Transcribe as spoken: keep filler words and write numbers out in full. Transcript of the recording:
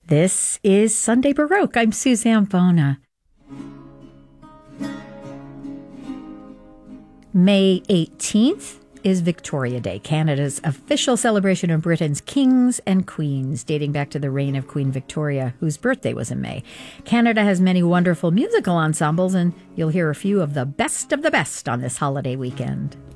This is Sunday Baroque. I'm Suzanne Bona. May eighteenth is Victoria Day, Canada's official celebration of Britain's kings and queens, dating back to the reign of Queen Victoria, whose birthday was in May. Canada has many wonderful musical ensembles, and you'll hear a few of the best of the best on this holiday weekend.